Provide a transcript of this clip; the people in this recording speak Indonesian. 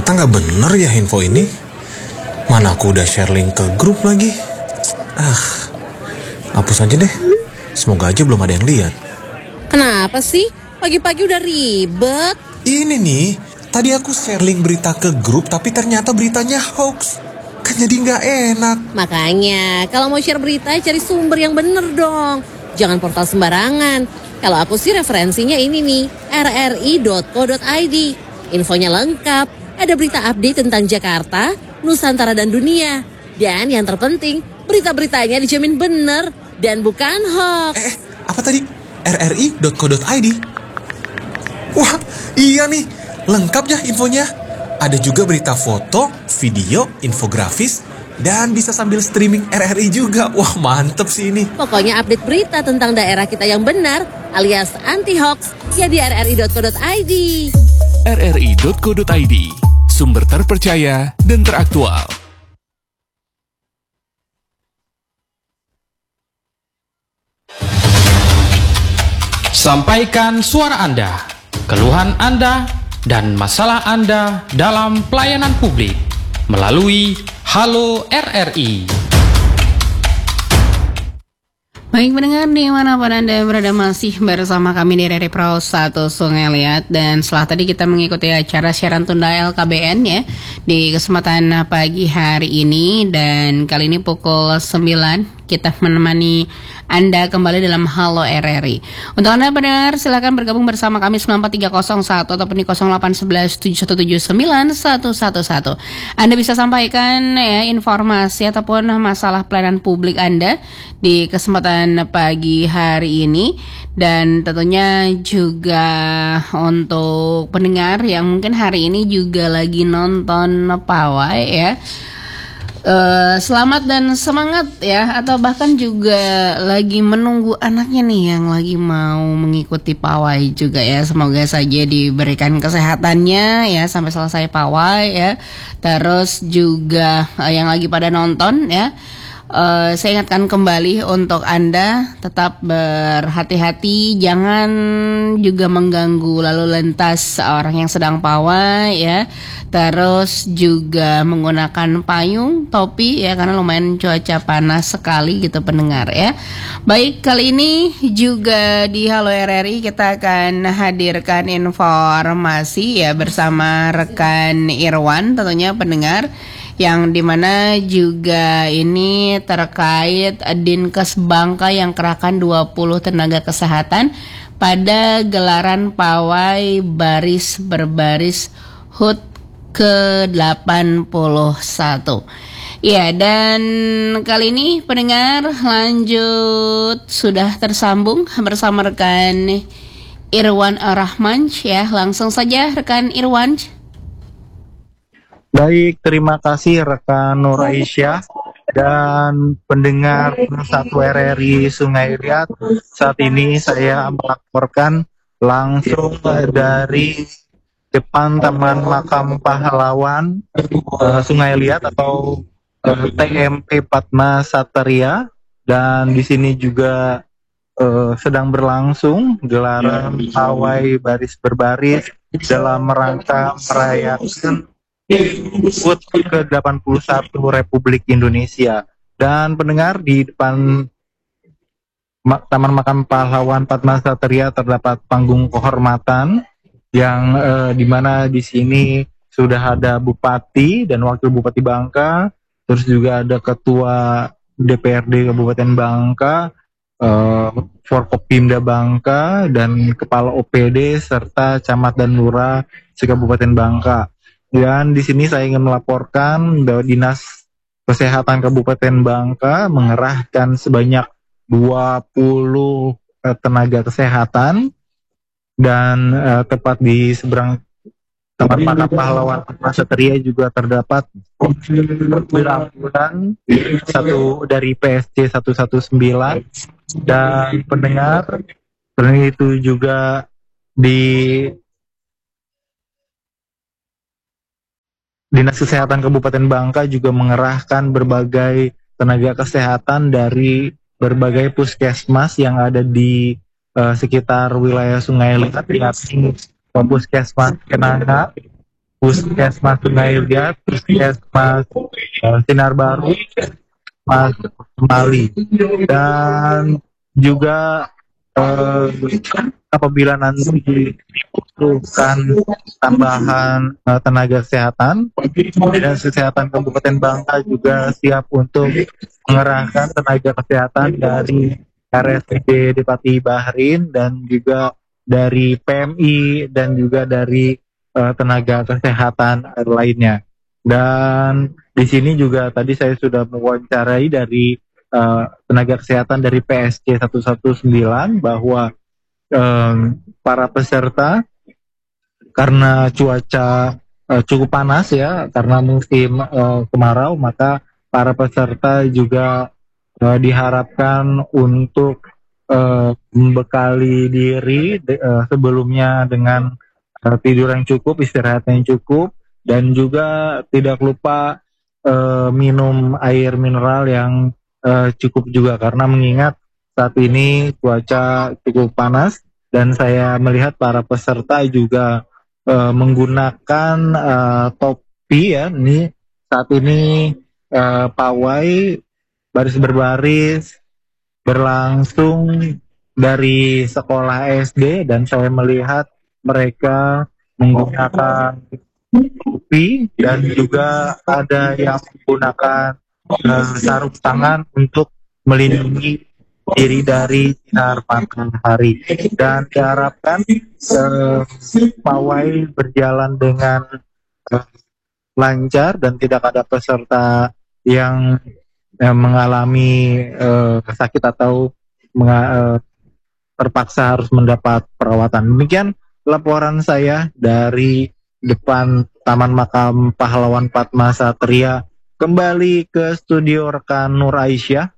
Ternyata nggak bener ya info ini. Mana aku udah share link ke grup lagi. Hapus aja deh. Semoga aja belum ada yang lihat. Kenapa sih? Pagi-pagi udah ribet. Ini nih, tadi aku share link berita ke grup tapi ternyata beritanya hoax. Kan jadi nggak enak. Makanya, kalau mau share berita cari sumber yang bener dong. Jangan portal sembarangan. Kalau aku sih referensinya ini nih, rri.co.id. Infonya lengkap, ada berita update tentang Jakarta, Nusantara dan dunia. Dan yang terpenting, berita-beritanya dijamin bener dan bukan hoax. Apa tadi? rri.co.id. Wah, iya nih, lengkap ya infonya. Ada juga berita foto, video, infografis, dan bisa sambil streaming RRI juga. Wah, mantep sih ini. Pokoknya update berita tentang daerah kita yang benar, alias anti-hoax, ya di rri.co.id. rri.co.id, sumber terpercaya dan teraktual. Sampaikan suara Anda, keluhan Anda, dan masalah Anda dalam pelayanan publik melalui Halo RRI. Baik pendengar dimanapun Anda berada, masih bersama kami di RRI Pro 1 Sungai Liat. Dan setelah tadi kita mengikuti acara siaran tunda LKBN ya di kesempatan pagi hari ini, dan kali ini pukul 9 kita menemani Anda kembali dalam Halo RRI. Untuk Anda pendengar silakan bergabung bersama kami 94301 ataupun di 0811 Anda bisa sampaikan ya informasi ataupun masalah pelayanan publik Anda di kesempatan pagi hari ini. Dan tentunya juga untuk pendengar yang mungkin hari ini juga lagi nonton pawai ya, selamat dan semangat ya, atau bahkan juga lagi menunggu anaknya nih yang lagi mau mengikuti pawai juga ya. Semoga saja diberikan kesehatannya ya sampai selesai pawai ya. Terus juga yang lagi pada nonton ya, saya ingatkan kembali untuk Anda tetap berhati-hati, jangan juga mengganggu lalu lintas orang yang sedang pawai ya. Terus juga menggunakan payung, topi ya, karena lumayan cuaca panas sekali gitu pendengar ya. Baik, kali ini juga di Halo RRI kita akan hadirkan informasi ya bersama rekan Irwan tentunya pendengar, yang dimana juga ini terkait Dinkes Bangka yang kerahkan 20 tenaga kesehatan pada gelaran pawai baris berbaris HUT ke-81. Ya, dan kali ini pendengar lanjut sudah tersambung bersama rekan Irwan Rahman ya. Langsung saja rekan Irwan. Baik, terima kasih rekan Nur Aisyah dan pendengar 1 RRI Sungai Liat. Saat ini saya melaporkan langsung dari depan Taman Makam Pahlawan Sungai Liat atau TMP Padma Satria, dan di sini juga sedang berlangsung gelaran pawai baris berbaris dalam rangka merayakan HUT ke-81 Republik Indonesia. Dan pendengar, di depan Taman Makam Pahlawan Padma Satria terdapat panggung kehormatan yang dimana di sini sudah ada Bupati dan Wakil Bupati Bangka, terus juga ada Ketua DPRD Kabupaten Bangka, Forkopimda Bangka, dan Kepala OPD serta Camat dan Lurah se-Kabupaten Bangka. Dan di sini saya ingin melaporkan bahwa Dinas Kesehatan Kabupaten Bangka mengerahkan sebanyak 20 tenaga kesehatan, dan tepat di seberang Taman Makam Pahlawan Padma Satria juga terdapat mobil ambulan satu dari PSC 119. Dan pendengar, selain itu juga di Dinas Kesehatan Kabupaten Bangka juga mengerahkan berbagai tenaga kesehatan dari berbagai puskesmas yang ada di sekitar wilayah Sungai Liat, yakni Puskesmas Kenanga, Puskesmas Sungai Liat, Puskesmas Sinar Baru, Mas Mali, dan juga apabila nanti dibutuhkan tambahan tenaga kesehatan, Dinas Kesehatan Kabupaten Bangka juga siap untuk mengerahkan tenaga kesehatan dari RSUD Depati Bahrin dan juga dari PMI dan juga dari tenaga kesehatan lainnya. Dan di sini juga tadi saya sudah mewawancarai dari tenaga kesehatan dari PSC 119 bahwa para peserta karena cuaca cukup panas ya, karena musim kemarau, maka para peserta juga diharapkan untuk membekali diri sebelumnya dengan tidur yang cukup, istirahat yang cukup, dan juga tidak lupa minum air mineral yang cukup juga, karena mengingat saat ini cuaca cukup panas dan saya melihat para peserta juga menggunakan topi ya. Ini saat ini pawai baris berbaris berlangsung dari sekolah SD dan saya melihat mereka menggunakan topi dan juga ada yang menggunakan sarung tangan untuk melindungi diri dari sinar matahari, dan diharapkan pawai berjalan dengan lancar dan tidak ada peserta yang mengalami sakit atau terpaksa harus mendapat perawatan. Demikian laporan saya dari depan Taman Makam Pahlawan Padma Satria. Kembali ke studio rekan Nur Aisyah.